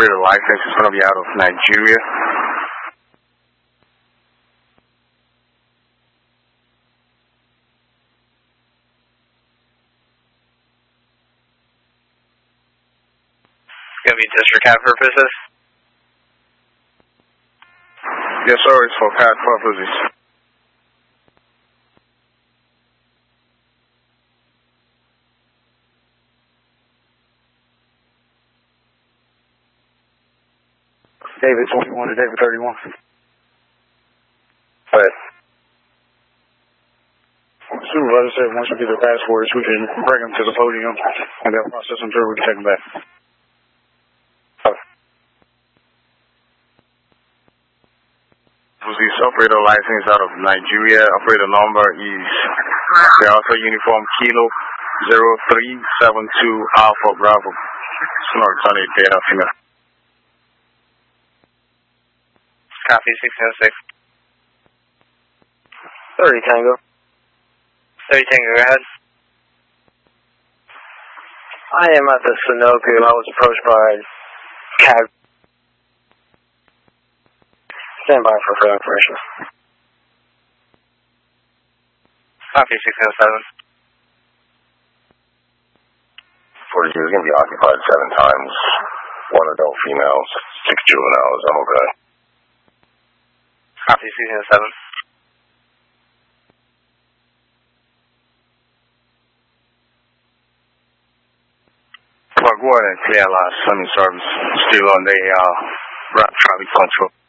operator license is going to be out of Nigeria. It's going to be just for CAD purposes? Yes, sir. It's for CAD purposes. David 21 to David 31. What? Supervisor said once we get the passports, we can bring them to the podium and they'll process them through. We can take them back. This operator license out of Nigeria. Operator number is Delta Uniform Kilo 0372 Alpha Bravo. It's not returning data finger. Copy 1606. 30 Tango. 30 Tango, go ahead. I am at the Sunoco. I was approached by CAD. Stand by for further operations. Copy 1607. 42 is going to be occupied 7 times. 1 adult females, 6 juveniles. I'm okay. Copy 1607. Well, go ahead and clear last Sunny service. Still on the route traffic control.